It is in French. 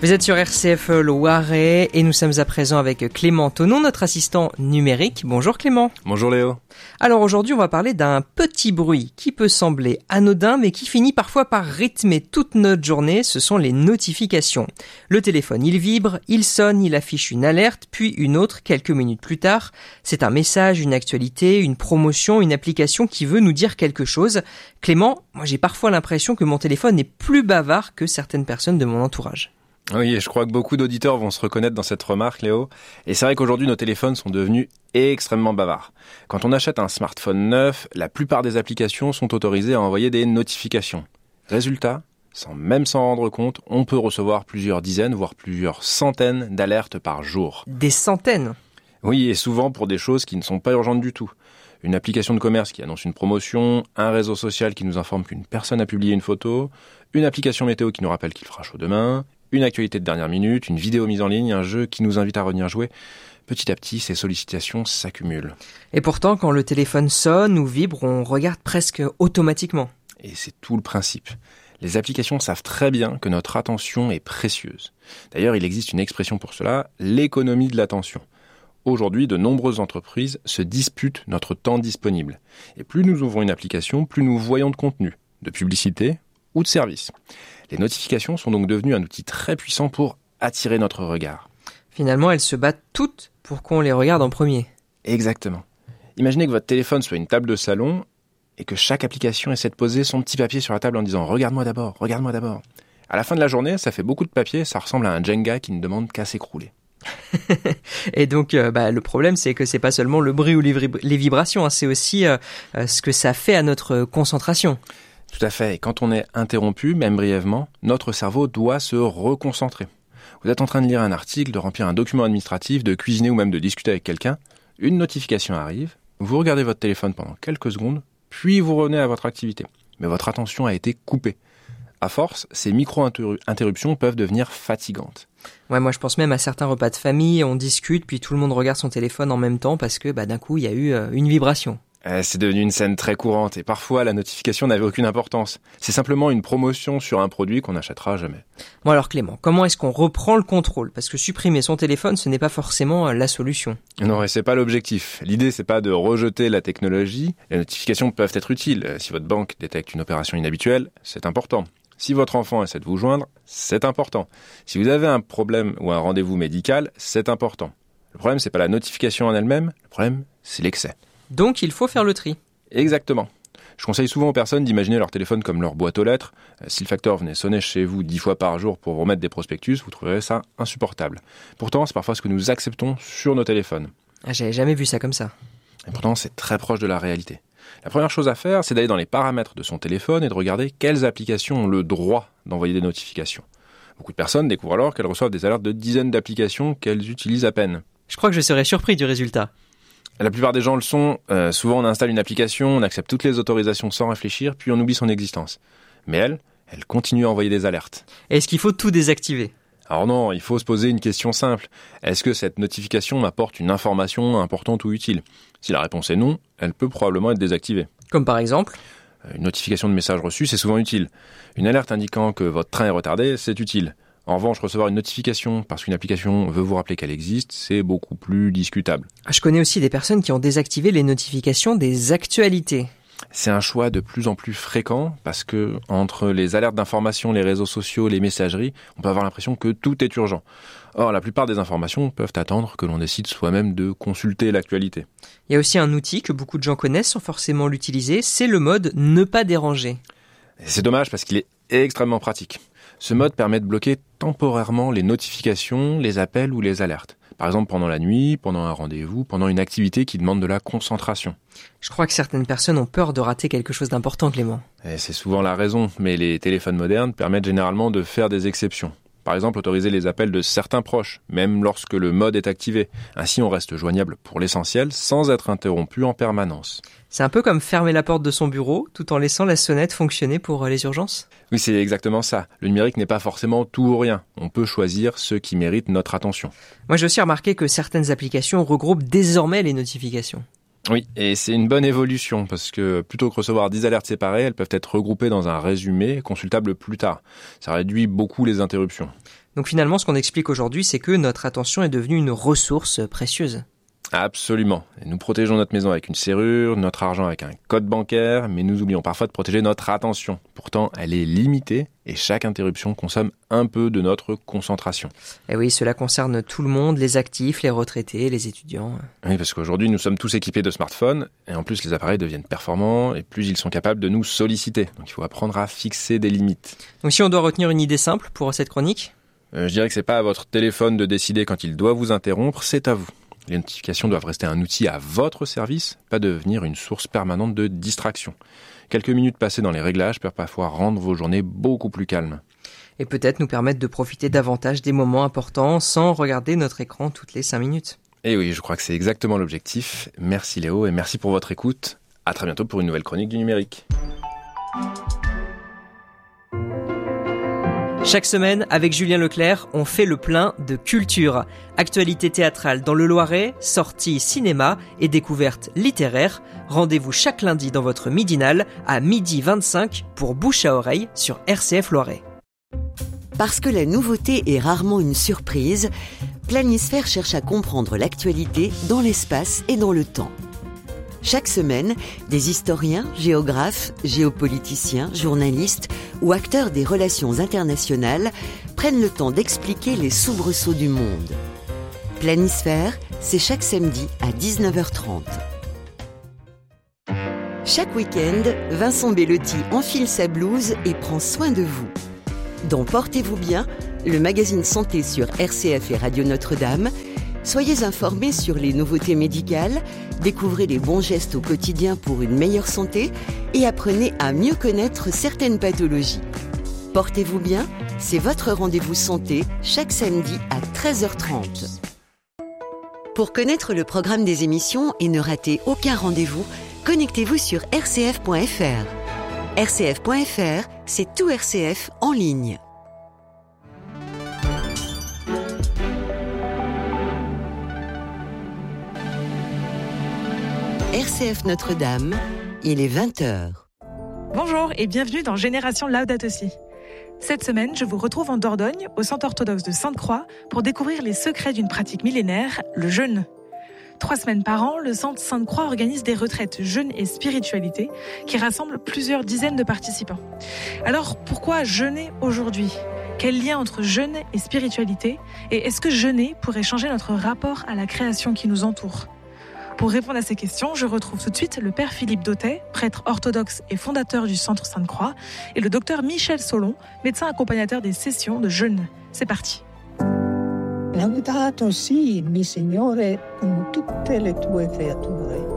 Vous êtes sur RCF Loiret et nous sommes à présent avec Clément Tonon, notre assistant numérique. Bonjour Clément. Bonjour Léo. Alors aujourd'hui on va parler d'un petit bruit qui peut sembler anodin mais qui finit parfois par rythmer toute notre journée, ce sont les notifications. Le téléphone il vibre, il sonne, il affiche une alerte, puis une autre quelques minutes plus tard. C'est un message, une actualité, une promotion, une application qui veut nous dire quelque chose. Clément, moi j'ai parfois l'impression que mon téléphone est plus bavard que certaines personnes de mon entourage. Oui, je crois que beaucoup d'auditeurs vont se reconnaître dans cette remarque, Léo. Et c'est vrai qu'aujourd'hui, nos téléphones sont devenus extrêmement bavards. Quand on achète un smartphone neuf, la plupart des applications sont autorisées à envoyer des notifications. Résultat, sans même s'en rendre compte, on peut recevoir plusieurs dizaines, voire plusieurs centaines d'alertes par jour. Des centaines ? Oui, et souvent pour des choses qui ne sont pas urgentes du tout. Une application de commerce qui annonce une promotion, un réseau social qui nous informe qu'une personne a publié une photo, une application météo qui nous rappelle qu'il fera chaud demain, une actualité de dernière minute, une vidéo mise en ligne, un jeu qui nous invite à revenir jouer. Petit à petit, ces sollicitations s'accumulent. Et pourtant, quand le téléphone sonne ou vibre, on regarde presque automatiquement. Et c'est tout le principe. Les applications savent très bien que notre attention est précieuse. D'ailleurs, il existe une expression pour cela, l'économie de l'attention. Aujourd'hui, de nombreuses entreprises se disputent notre temps disponible. Et plus nous ouvrons une application, plus nous voyons de contenu, de publicité ou de services. Les notifications sont donc devenues un outil très puissant pour attirer notre regard. Finalement, elles se battent toutes pour qu'on les regarde en premier. Exactement. Imaginez que votre téléphone soit une table de salon et que chaque application essaie de poser son petit papier sur la table en disant « Regarde-moi d'abord, regarde-moi d'abord ». À la fin de la journée, ça fait beaucoup de papier, ça ressemble à un Jenga qui ne demande qu'à s'écrouler. Et donc, le problème, c'est que c'est pas seulement le bruit ou les vibrations, c'est aussi ce que ça fait à notre concentration. Tout à fait. Et quand on est interrompu, même brièvement, notre cerveau doit se reconcentrer. Vous êtes en train de lire un article, de remplir un document administratif, de cuisiner ou même de discuter avec quelqu'un. Une notification arrive, vous regardez votre téléphone pendant quelques secondes, puis vous revenez à votre activité. Mais votre attention a été coupée. À force, ces micro-interruptions peuvent devenir fatigantes. Ouais, moi je pense même à certains repas de famille, on discute, puis tout le monde regarde son téléphone en même temps parce que d'un coup il y a eu une vibration. C'est devenu une scène très courante et parfois la notification n'avait aucune importance. C'est simplement une promotion sur un produit qu'on n'achètera jamais. Bon alors Clément, comment est-ce qu'on reprend le contrôle ? Parce que supprimer son téléphone, ce n'est pas forcément la solution. Non, et c'est pas l'objectif. L'idée, c'est pas de rejeter la technologie. Les notifications peuvent être utiles. Si votre banque détecte une opération inhabituelle, c'est important. Si votre enfant essaie de vous joindre, c'est important. Si vous avez un problème ou un rendez-vous médical, c'est important. Le problème, c'est pas la notification en elle-même, le problème, c'est l'excès. Donc il faut faire le tri. Exactement. Je conseille souvent aux personnes d'imaginer leur téléphone comme leur boîte aux lettres. Si le facteur venait sonner chez vous 10 fois par jour pour vous remettre des prospectus, vous trouverez ça insupportable. Pourtant, c'est parfois ce que nous acceptons sur nos téléphones. Ah, j'avais jamais vu ça comme ça. Et pourtant, c'est très proche de la réalité. La première chose à faire, c'est d'aller dans les paramètres de son téléphone et de regarder quelles applications ont le droit d'envoyer des notifications. Beaucoup de personnes découvrent alors qu'elles reçoivent des alertes de dizaines d'applications qu'elles utilisent à peine. Je crois que je serais surpris du résultat. La plupart des gens le sont. Souvent, on installe une application, on accepte toutes les autorisations sans réfléchir, puis on oublie son existence. Mais elle continue à envoyer des alertes. Est-ce qu'il faut tout désactiver ? Alors non, il faut se poser une question simple. Est-ce que cette notification m'apporte une information importante ou utile ? Si la réponse est non, elle peut probablement être désactivée. Comme par exemple ? Une notification de message reçu, c'est souvent utile. Une alerte indiquant que votre train est retardé, c'est utile. En revanche, recevoir une notification parce qu'une application veut vous rappeler qu'elle existe, c'est beaucoup plus discutable. Je connais aussi des personnes qui ont désactivé les notifications des actualités. C'est un choix de plus en plus fréquent parce que entre les alertes d'information, les réseaux sociaux, les messageries, on peut avoir l'impression que tout est urgent. Or, la plupart des informations peuvent attendre que l'on décide soi-même de consulter l'actualité. Il y a aussi un outil que beaucoup de gens connaissent sans forcément l'utiliser, c'est le mode « ne pas déranger ». C'est dommage parce qu'il est extrêmement pratique. Ce mode permet de bloquer temporairement les notifications, les appels ou les alertes. Par exemple, pendant la nuit, pendant un rendez-vous, pendant une activité qui demande de la concentration. Je crois que certaines personnes ont peur de rater quelque chose d'important, Clément. Et c'est souvent la raison, mais les téléphones modernes permettent généralement de faire des exceptions. Par exemple, autoriser les appels de certains proches, même lorsque le mode est activé. Ainsi, on reste joignable pour l'essentiel sans être interrompu en permanence. C'est un peu comme fermer la porte de son bureau tout en laissant la sonnette fonctionner pour les urgences ? Oui, c'est exactement ça. Le numérique n'est pas forcément tout ou rien. On peut choisir ce qui mérite notre attention. Moi, j'ai aussi remarqué que certaines applications regroupent désormais les notifications. Oui, et c'est une bonne évolution parce que plutôt que recevoir 10 alertes séparées, elles peuvent être regroupées dans un résumé consultable plus tard. Ça réduit beaucoup les interruptions. Donc finalement, ce qu'on explique aujourd'hui, c'est que notre attention est devenue une ressource précieuse. Absolument. Et nous protégeons notre maison avec une serrure, notre argent avec un code bancaire, mais nous oublions parfois de protéger notre attention. Pourtant, elle est limitée et chaque interruption consomme un peu de notre concentration. Et oui, cela concerne tout le monde, les actifs, les retraités, les étudiants. Oui, parce qu'aujourd'hui, nous sommes tous équipés de smartphones et en plus, les appareils deviennent performants et plus ils sont capables de nous solliciter. Donc, il faut apprendre à fixer des limites. Donc si on doit retenir une idée simple pour cette chronique, je dirais que c'est pas à votre téléphone de décider quand il doit vous interrompre, c'est à vous. Les notifications doivent rester un outil à votre service, pas devenir une source permanente de distraction. Quelques minutes passées dans les réglages peuvent parfois rendre vos journées beaucoup plus calmes. Et peut-être nous permettre de profiter davantage des moments importants sans regarder notre écran toutes les 5 minutes. Et oui, je crois que c'est exactement l'objectif. Merci Léo et merci pour votre écoute. À très bientôt pour une nouvelle chronique du numérique. Chaque semaine, avec Julien Leclerc, on fait le plein de culture. Actualité théâtrale dans le Loiret, sorties cinéma et découvertes littéraires. Rendez-vous chaque lundi dans votre midinale à 12h25 pour Bouche à oreille sur RCF Loiret. Parce que la nouveauté est rarement une surprise, Planisphère cherche à comprendre l'actualité dans l'espace et dans le temps. Chaque semaine, des historiens, géographes, géopoliticiens, journalistes ou acteurs des relations internationales prennent le temps d'expliquer les soubresauts du monde. Planisphère, c'est chaque samedi à 19h30. Chaque week-end, Vincent Bellotti enfile sa blouse et prend soin de vous. Dans Portez-vous bien, le magazine santé sur RCF et Radio Notre-Dame, soyez informés sur les nouveautés médicales, découvrez les bons gestes au quotidien pour une meilleure santé et apprenez à mieux connaître certaines pathologies. Portez-vous bien, c'est votre rendez-vous santé chaque samedi à 13h30. Pour connaître le programme des émissions et ne rater aucun rendez-vous, connectez-vous sur rcf.fr. rcf.fr, c'est tout RCF en ligne. RCF Notre-Dame, il est 20h. Bonjour et bienvenue dans Génération Laudato Si. Cette semaine, je vous retrouve en Dordogne, au Centre orthodoxe de Sainte-Croix, pour découvrir les secrets d'une pratique millénaire, le jeûne. 3 semaines par an, le Centre Sainte-Croix organise des retraites jeûne et spiritualité qui rassemblent plusieurs dizaines de participants. Alors, pourquoi jeûner aujourd'hui ? Quel lien entre jeûne et spiritualité ? Et est-ce que jeûner pourrait changer notre rapport à la création qui nous entoure ? Pour répondre à ces questions, je retrouve tout de suite le père Philippe Dautet, prêtre orthodoxe et fondateur du Centre Sainte-Croix, et le docteur Michel Solon, médecin accompagnateur des sessions de jeûne. C'est parti. Laudato si, mi Signore, con tutte le tue creature.